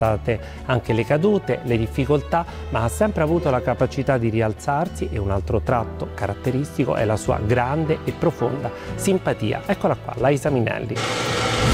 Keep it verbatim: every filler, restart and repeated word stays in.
anche le cadute, le difficoltà, ma ha sempre avuto la capacità di rialzarsi e un altro tratto caratteristico è la sua grande e profonda simpatia. Eccola qua, Liza Minnelli.